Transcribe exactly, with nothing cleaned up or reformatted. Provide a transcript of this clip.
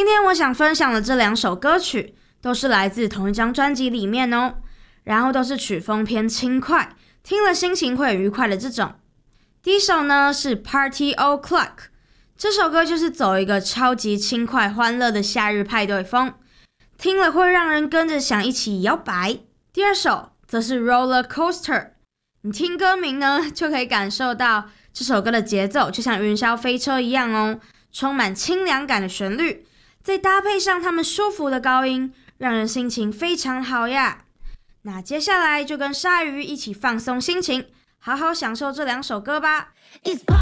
今天我想分享的这两首歌曲都是来自同一张专辑里面哦，然后都是曲风偏轻快，听了心情会很愉快的这种。第一首呢是 Party O'Clock， 这首歌就是走一个超级轻快欢乐的夏日派对风，听了会让人跟着想一起摇摆。第二首则是 Roller Coaster， 你听歌名呢就可以感受到这首歌的节奏就像云霄飞车一样哦，充满清凉感的旋律，再搭配上他们舒服的高音，让人心情非常好呀。那接下来就跟鲨鱼一起放松心情，好好享受这两首歌吧。It's